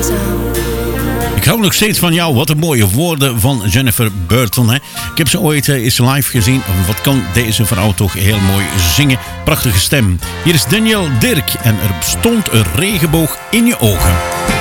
Ik hou nog steeds van jou. Wat een mooie woorden van Jennifer Burton. Hè? Ik heb ze ooit eens live gezien. Wat kan deze vrouw toch heel mooi zingen. Prachtige stem. Hier is Daniel Dirk en er stond een regenboog in je ogen.